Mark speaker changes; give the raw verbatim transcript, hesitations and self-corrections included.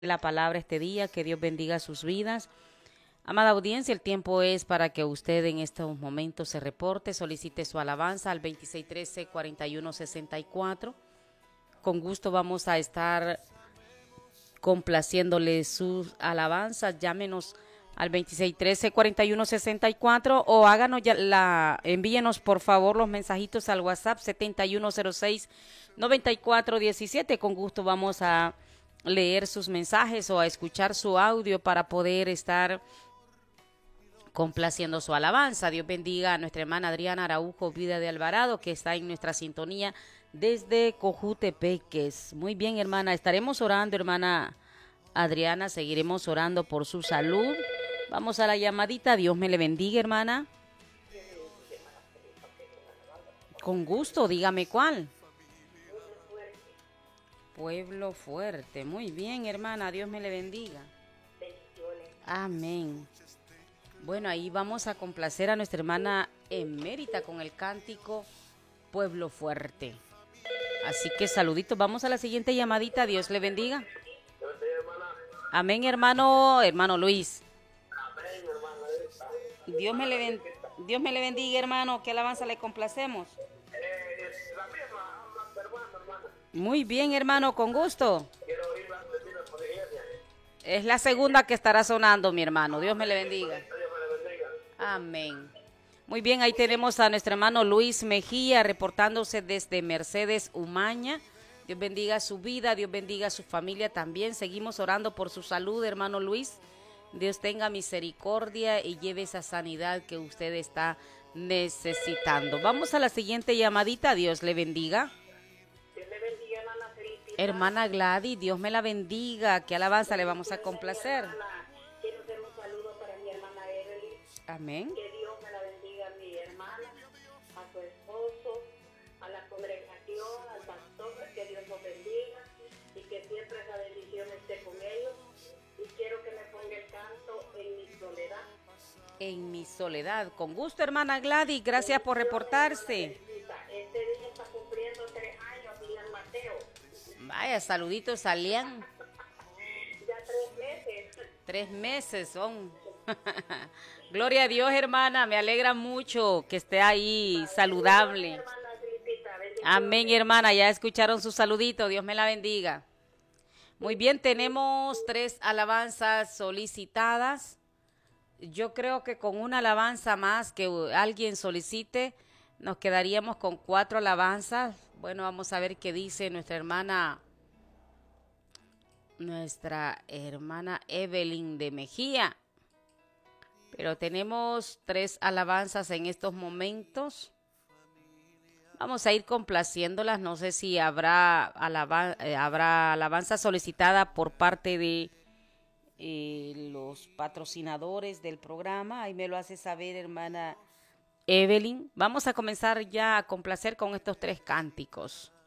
Speaker 1: la palabra este día, que Dios bendiga sus vidas. Amada audiencia, el tiempo es para que usted en estos momentos se reporte, solicite su alabanza al veintiséis trece, cuarenta y uno sesenta y cuatro. Con gusto vamos a estar complaciéndole sus alabanzas. Llámenos al veintiséis trece, cuarenta y uno sesenta y cuatro o háganos ya la, envíenos por favor los mensajitos al WhatsApp setenta y uno cero seis, noventa y cuatro diecisiete. Con gusto vamos a leer sus mensajes o a escuchar su audio para poder estar complaciendo su alabanza. Dios bendiga a nuestra hermana Adriana Araujo Vida de Alvarado, que está en nuestra sintonía desde Cojutepeques. Muy bien, hermana, estaremos orando, hermana Adriana, seguiremos orando por su salud. Vamos a la llamadita. Dios me le bendiga, hermana. Con gusto, dígame cuál. Pueblo Fuerte. Muy bien, hermana, Dios me le bendiga. Amén. Bueno, ahí vamos a complacer a nuestra hermana emérita con el cántico Pueblo Fuerte. Así que saluditos, vamos a la siguiente llamadita. Dios le bendiga. Amén, hermano, hermano Luis. Dios me le, ben... Dios me le bendiga, hermano. ¿Qué alabanza le complacemos? Muy bien, hermano, con gusto. Es la segunda que estará sonando, mi hermano. Dios me le bendiga. Amén. Muy bien, ahí tenemos a nuestro hermano Luis Mejía reportándose desde Mercedes Umaña. Dios bendiga su vida, Dios bendiga su familia también. Seguimos orando por su salud, hermano Luis. Dios tenga misericordia y lleve esa sanidad que usted está necesitando. Vamos a la siguiente llamadita. Dios le bendiga.
Speaker 2: Dios le bendiga, hermana Felicita.
Speaker 1: Hermana Gladys, Dios me la bendiga. ¿Qué alabanza le vamos a complacer?
Speaker 2: Hermana, quiero hacer un saludo para mi hermana Evelyn.
Speaker 1: Amén.
Speaker 2: Que Dios me la bendiga a mi hermana, a su esposo, a la congregación, al pastor, que Dios los bendiga y que siempre esa bendición esté con ellos. Y quiero que me ponga el canto En mi soledad.
Speaker 1: En mi soledad. Con gusto, hermana Gladys. Gracias por reportarse.
Speaker 2: Este día está cumpliendo tres años, Lian Mateo.
Speaker 1: Vaya, saluditos salían.
Speaker 2: Ya tres meses.
Speaker 1: Tres meses son. Gloria a Dios, hermana. Me alegra mucho que esté ahí saludable.
Speaker 2: Hermana Felicita, bendiciones.
Speaker 1: Amén, hermana. Ya escucharon su saludito. Dios me la bendiga. Muy bien, tenemos tres alabanzas solicitadas. Yo creo que con una alabanza más que alguien solicite, nos quedaríamos con cuatro alabanzas. Bueno, vamos a ver qué dice nuestra hermana, nuestra hermana Evelyn de Mejía. Pero tenemos tres alabanzas en estos momentos. Vamos a ir complaciéndolas. No sé si habrá, alaba, eh, habrá alabanza solicitada por parte de eh, los patrocinadores del programa. Ahí me lo hace saber, hermana Evelyn. Vamos a comenzar ya a complacer con estos tres cánticos.